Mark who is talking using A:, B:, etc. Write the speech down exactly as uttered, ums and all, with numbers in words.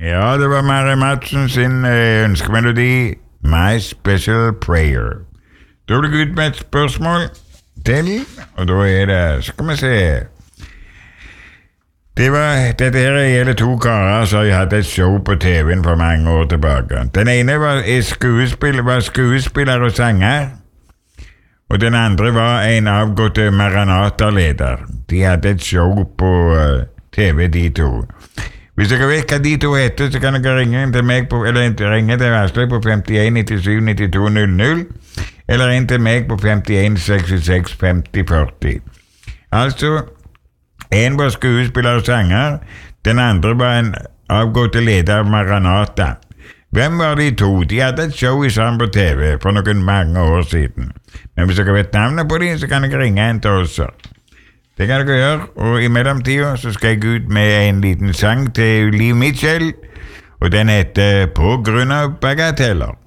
A: Ja, det var Mari Madsen sin eh, ønskemelodi My Special Prayer. Da blir det ut med et spørsmål til, og da er det, skal vi se det var, dette her gjelder to karer som har hatt et show på T V-en for mange år tilbake. Den ene var skuespiller, var skuespiller og sanger, og den andre var en avgått Maranata-leder. De hadde et show på uh, T V, de to. Hvis dere vet hva de to heter, så kan dere ringe til meg på, eller ringe til Asløy på femtien nittisju nittito null null, eller inn til meg på femtien sekstiseks femti førti. Altså, en var skuespiller og sanger, den andre var en avgått leder av Maranata. Hvem var de to? De hadde et show i sammen på T V for noen mange år siden. Men hvis dere vet navnet på dem, så kan dere ringe en til oss. Det kan dere gjøre, og i mellomtiden så skal jeg gå ut med en liten sang til Liv Mitchell, og den heter På grunn av bagateller.